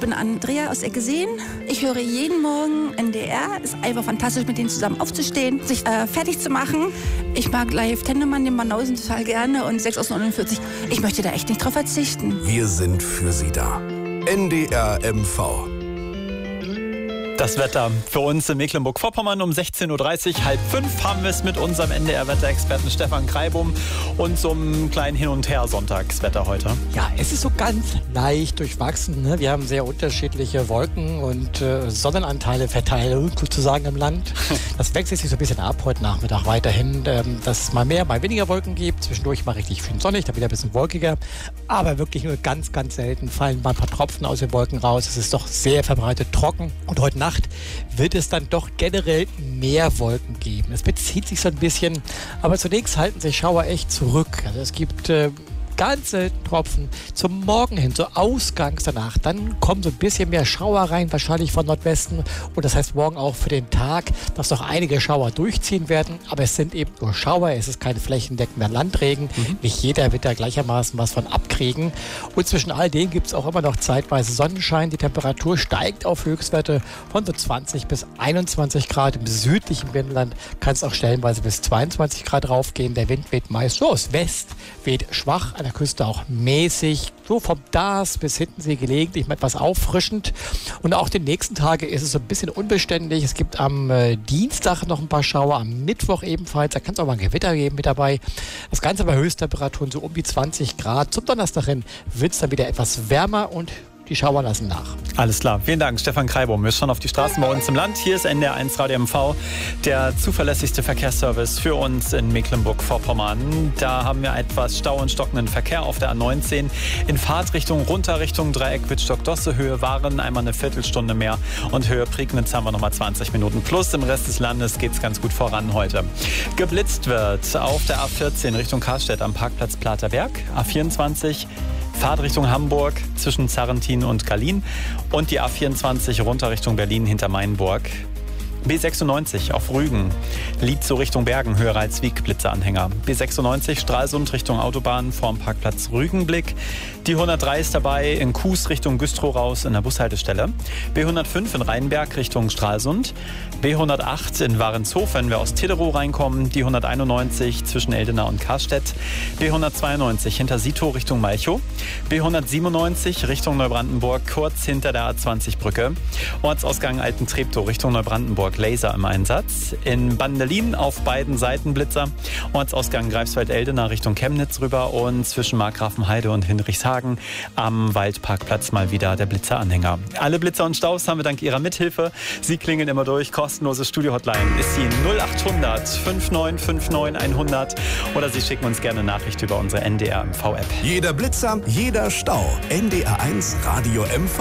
bin Andrea aus Eggeseen. Ich höre jeden Morgen NDR. Ist einfach fantastisch, mit denen zusammen aufzustehen, sich fertig zu machen. Ich mag live Tennemann, den Banausen total gerne und 6 aus 49. Ich möchte da echt nicht drauf verzichten. Wir sind für Sie da. NDR MV. Das Wetter für uns in Mecklenburg-Vorpommern um 16.30 Uhr, 4:30 haben wir es mit unserem NDR-Wetterexperten Stefan Kreibum und so einem kleinen Hin- und Her-Sonntagswetter heute. Ja, es ist so ganz leicht durchwachsen. Ne? Wir haben sehr unterschiedliche Wolken- und Sonnenanteile verteilt sozusagen im Land. Das wechselt sich so ein bisschen ab heute Nachmittag weiterhin, dass es mal mehr, mal weniger Wolken gibt. Zwischendurch mal richtig schön sonnig, dann wieder ein bisschen wolkiger. Aber wirklich nur ganz, ganz selten fallen mal ein paar Tropfen aus den Wolken raus. Es ist doch sehr verbreitet trocken. Und heute Nacht wird es dann doch generell mehr Wolken geben. Es bezieht sich so ein bisschen, aber zunächst halten sich Schauer echt zurück. Also es gibt ganz selten Tropfen zum Morgen hin, so ausgangs danach. Dann kommen so ein bisschen mehr Schauer rein, wahrscheinlich von Nordwesten. Und das heißt morgen auch für den Tag, dass noch einige Schauer durchziehen werden. Aber es sind eben nur Schauer, es ist kein flächendeckender Landregen. Nicht jeder wird da gleichermaßen was von abkriegen. Und zwischen all dem gibt es auch immer noch zeitweise Sonnenschein. Die Temperatur steigt auf Höchstwerte von so 20 bis 21 Grad. Im südlichen Binnenland kann es auch stellenweise bis 22 Grad raufgehen. Der Wind weht meist so aus West, weht schwach, an der Küste auch mäßig, so vom Dars bis Hiddensee gelegentlich mal etwas auffrischend. Und auch die nächsten Tage ist es so ein bisschen unbeständig. Es gibt am Dienstag noch ein paar Schauer, am Mittwoch ebenfalls. Da kann es auch mal ein Gewitter geben mit dabei. Das Ganze bei Höchsttemperaturen so um die 20 Grad. Zum Donnerstag hin wird es dann wieder etwas wärmer und die Schauer lassen nach. Alles klar. Vielen Dank, Stefan Kreibum. Wir schauen auf die Straßen bei uns im Land. Hier ist NDR1 Radio MV, der zuverlässigste Verkehrsservice für uns in Mecklenburg-Vorpommern. Da haben wir etwas Stau und stockenden Verkehr auf der A19 in Fahrtrichtung runter Richtung Dreieck Wittstock-Dosse. Höhe Waren einmal eine Viertelstunde mehr und Höhe Prignitz haben wir nochmal 20 Minuten plus. Im Rest des Landes geht es ganz gut voran heute. Geblitzt wird auf der A14 Richtung Karstedt am Parkplatz Platerberg, A24 Fahrtrichtung Hamburg zwischen Zarrentin und Gallien und die A24 runter Richtung Berlin hinter Mainburg. B96 auf Rügen, Lietzow Richtung Bergen, Höhe Reitswiek, Blitzeranhänger. B96 Stralsund Richtung Autobahn vorm Parkplatz Rügenblick. Die 103 ist dabei in Kues Richtung Güstrow raus in der Bushaltestelle. B105 in Rheinberg Richtung Stralsund. B108 in Warenshofen, wenn wir aus Tederow reinkommen. Die 191 zwischen Eldena und Karstedt. B192 hinter Sitow Richtung Malchow. B197 Richtung Neubrandenburg, kurz hinter der A20-Brücke. Ortsausgang Altentreptow Richtung Neubrandenburg, Laser im Einsatz. In Bandelin auf beiden Seiten Blitzer. Ortsausgang Greifswald-Eldena Richtung Chemnitz rüber und zwischen Markgrafenheide und Hinrichshagen am Waldparkplatz mal wieder der Blitzeranhänger. Alle Blitzer und Staus haben wir dank Ihrer Mithilfe. Sie klingeln immer durch. Kostenlose Studio-Hotline ist die 0800 5959 100 oder Sie schicken uns gerne eine Nachricht über unsere NDR MV-App. Jeder Blitzer, jeder Stau. NDR1 Radio MV.